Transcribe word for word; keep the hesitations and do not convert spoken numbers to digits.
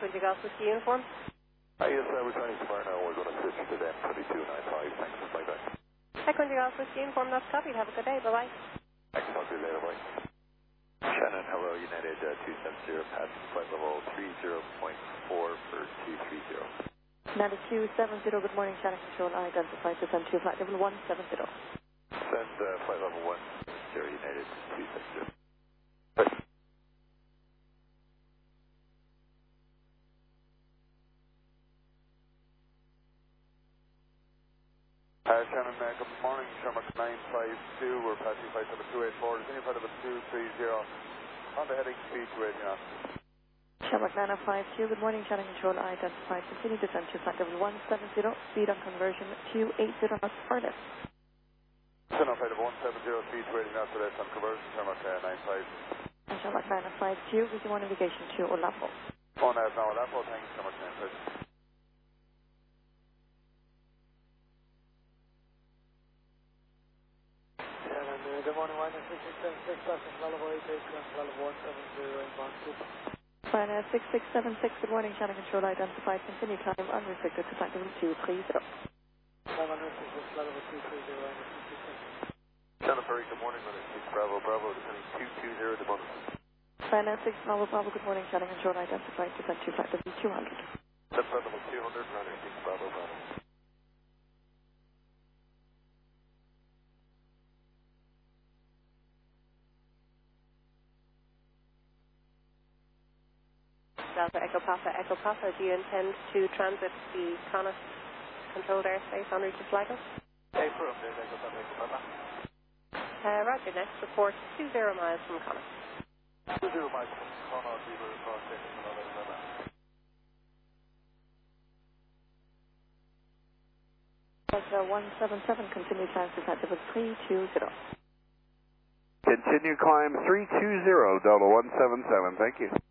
Quinty Golf Whiskey Uniform. Hi, yes, uh, we're trying to tomorrow now. We're going to switch to them twenty-two ninety-five. Thanks, bye bye. Hi, Quinty Golf Whiskey Uniform, that's copied. Have a good day. Bye bye. Thanks, talk to you later, bye. Shannon, hello, United uh, two seven zero, passing flight level three zero point four for two three zero. United two seven zero, good morning, Shannon Control, identified to send to flight level one seven zero. Send uh, flight level one zero, United two seven zero. Uh, Shannon, uh, good morning, Shamrock nine five two, we're passing flight level two eight four, descending flight level two three zero, on the heading speed to eighty knots. Shamrock nine five two, good morning, Shannon Control, identified, continue to send to flight level one seven zero, speed on conversion two eight zero knots for left. Shannon, flight level one seven zero, speed to eighty knots for left on conversion, Shamrock uh, nine five. And Shamrock nine five two, with one indication to Olapo. One out now, Olapo, thanks, Shamrock nine five. Good morning, one six six seven six, passing Lullaby, take Lullaby one seven zero inbound two. China six six seven six, good morning, Shannon Control, identified, continue climb unrestricted to flight level two three zero. Climb unrestricted, Lullaby two three zero, Shannon Ferry, good morning, Runner six Bravo Bravo, descending two two zero to bonus. China six Bravo Bravo, good morning, Shannon Control, identified, descend to flight level two hundred. That's flight level two hundred, Runner six Bravo Bravo. Delta Echo Papa, Echo Papa, do you intend to transit the Connacht controlled airspace en route to Sligo? Hey, for update, Echo Papa, Echo Papa. Uh, roger, next report two zero miles from Connacht. two zero miles from Connacht, we will cross station another level. Delta one seven seven, continue climb to flight level three two zero. Continue climb three two zero, Delta one seven seven, thank you.